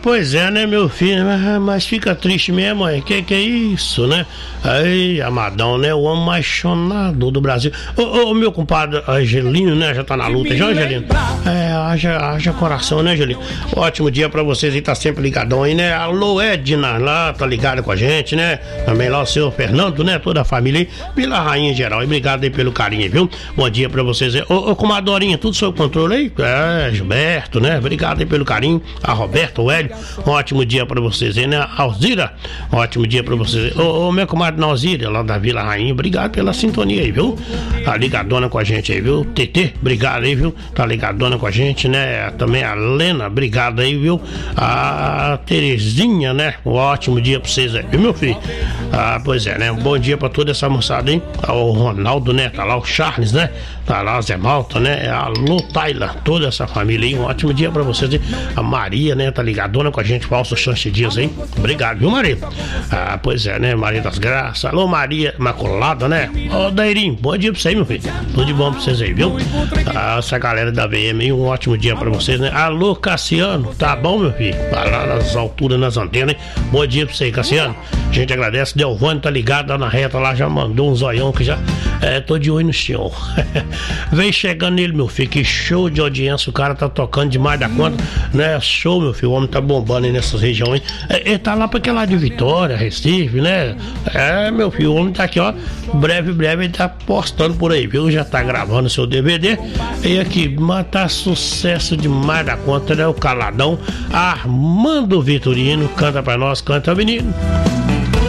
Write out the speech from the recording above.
Pois é, né, meu filho? Mas fica triste mesmo, mãe. Que é isso, né? Aí, Amadão, né? O homem mais chonado do Brasil. Ô, meu compadre Angelino, né? Já tá na luta, já, Angelino? Haja coração, né, Angelino? Ótimo dia pra vocês aí, tá sempre ligadão aí, né? Alô, Edna, lá, tá ligado com a gente, né? Também lá o senhor Fernando, né? Toda a família aí, Vila Rainha em geral. E obrigado aí pelo carinho, viu? Bom dia pra vocês aí. Ô, comadorinha, tudo sob controle aí? Gilberto, né? Obrigado aí pelo carinho. A Roberto, o Hélio, ótimo dia pra vocês aí, né? Alzira, ótimo dia pra vocês aí. Ô, minha comadre Alzira, lá da Vila Rainha, obrigado pela sintonia aí, viu? Tá ligadona com a gente aí, viu? TT, obrigado aí, viu? Tá ligadona com a gente, né? Também a Lena, obrigado aí, viu? A Terezinha, né? Um ótimo dia pra vocês aí, viu, meu filho? Pois é, né? Um bom dia pra toda essa moçada, hein? O Ronaldo, né? Tá lá o Charles, né? Tá lá o Zé Malta, né? Alô, Taila, toda essa família aí, um ótimo dia pra vocês aí. A Maria, né? Tá ligadona com a gente, Falso Chance Dias, hein? Obrigado, viu, Maria? Pois é, né? Maria das Graças. Alô, Maria Imaculada, né? Ô, Dairinho, bom dia pra você aí, meu filho. Tudo de bom pra vocês aí, viu? Essa galera da VM aí, um ótimo dia pra vocês, né? Alô, Cassiano, tá bom, meu filho? Vai lá nas alturas, nas antenas, hein? Bom dia pra você aí, Cassiano. A gente agradece. Delvânio tá ligado lá na reta, lá já mandou um zoião que já. Tô de olho no senhor. Vem chegando ele, meu filho, que show de audiência. O cara tá tocando demais da conta, né? Show, meu filho. O homem tá bombando aí nessas regiões. Ele tá lá pra aquele lado de Vitória, Recife, né? Meu filho, o homem tá aqui, ó. Breve ele tá postando por aí, viu? Já tá gravando seu DVD. E aqui, mas tá sucesso demais da conta, né? O Caladão. Armando Vitorino, canta pra nós, canta, menino.